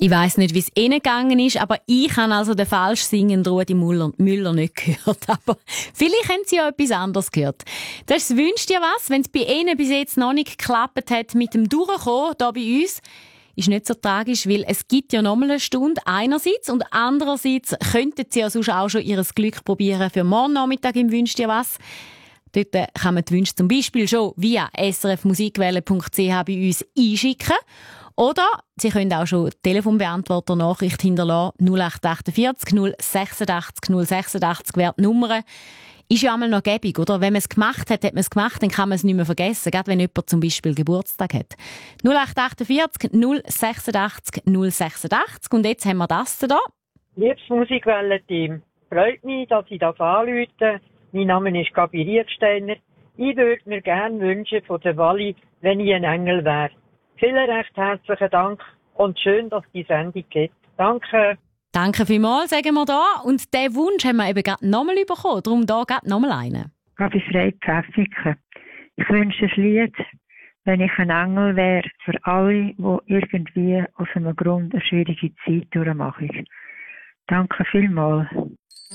Ich weiss nicht, wie es Ihnen gegangen ist, aber ich habe also den falsch singenden Rudi Müller nicht gehört. Aber vielleicht haben Sie ja etwas anderes gehört. Das wünscht dir was, wenn es bei Ihnen bis jetzt noch nicht geklappt hat mit dem Durchkommen hier bei uns. Ist nicht so tragisch, weil es gibt ja noch mal eine Stunde einerseits und andererseits könnten Sie ja sonst auch schon Ihr Glück probieren für morgen Nachmittag im «Wünscht dir was». Dort kann man die Wünsche zum Beispiel schon via srfmusikwelle.ch bei uns einschicken. Oder Sie können auch schon Telefonbeantworter Nachricht hinterlassen. 0848 086 086 wäre die Nummer. Ist ja einmal noch gäbig, oder? Wenn man es gemacht hat, hat man es gemacht, dann kann man es nicht mehr vergessen. Gerade wenn jemand zum Beispiel Geburtstag hat. 0848 086 086. Und jetzt haben wir das da. Liebes Musikwellen-Team, freut mich, dass ich das anrufe. Mein Name ist Gabi Riechsteiner. Ich würde mir gerne wünschen von der Walli, wenn ich ein Engel wäre. Vielen recht herzlichen Dank und schön, dass die Sendung gibt. Danke. Danke vielmals, sagen wir da. Und diesen Wunsch haben wir eben gerade nochmal bekommen. Darum da gerade nochmal einen. Gabi Frey-Pfäffiken. Ich wünsche ein Lied, wenn ich ein Engel wäre, für alle, die irgendwie aus einem Grund eine schwierige Zeit durchmachen. Danke vielmals.